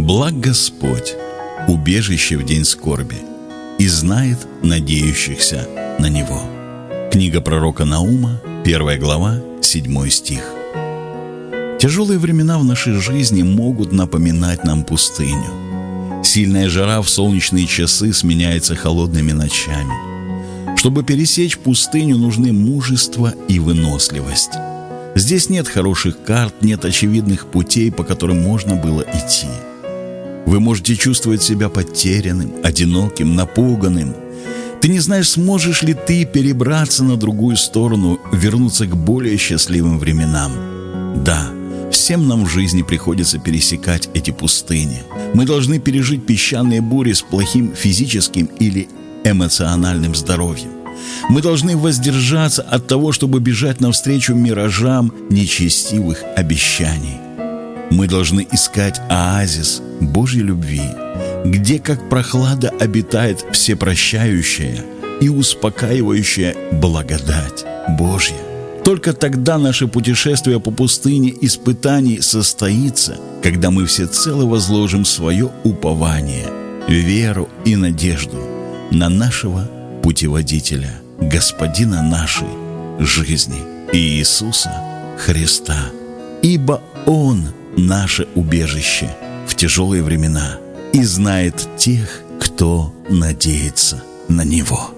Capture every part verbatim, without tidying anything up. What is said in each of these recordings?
Благ Господь, убежище в день скорби, и знает надеющихся на Него. Книга пророка Наума, первая глава, седьмой стих. Тяжелые времена в нашей жизни могут напоминать нам пустыню. Сильная жара в солнечные часы сменяется холодными ночами. Чтобы пересечь пустыню, нужны мужество и выносливость. Здесь нет хороших карт, нет очевидных путей, по которым можно было идти. Вы можете чувствовать себя потерянным, одиноким, напуганным. Ты не знаешь, сможешь ли ты перебраться на другую сторону, вернуться к более счастливым временам. Да, всем нам в жизни приходится пересекать эти пустыни. Мы должны пережить песчаные бури с плохим физическим или эмоциональным здоровьем. Мы должны воздержаться от того, чтобы бежать навстречу миражам нечестивых обещаний. Мы должны искать оазис Божьей любви, где, как прохлада, обитает всепрощающая и успокаивающая благодать Божья. Только тогда наше путешествие по пустыне испытаний состоится, когда мы всецело возложим свое упование, веру и надежду на нашего путеводителя, Господина нашей жизни, Иисуса Христа. Ибо Он – наше убежище в тяжелые времена и знает тех, кто надеется на Него.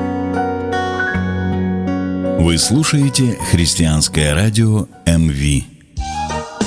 Вы слушаете христианское радио эм ви.